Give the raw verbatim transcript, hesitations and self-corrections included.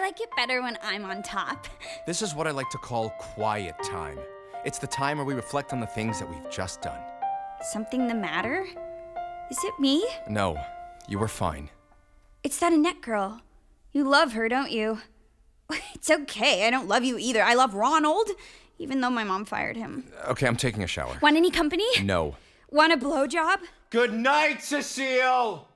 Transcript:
like it better when I'm on top. This is what I like to call quiet time. It's the time where we reflect on the things that we've just done. Something the matter? Is it me? No, you were fine. It's that Annette girl. You love her, don't you? It's okay, I don't love you either. I love Ronald, even though my mom fired him. Okay, I'm taking a shower. Want any company? No. Want a blowjob? Good night, Cecile!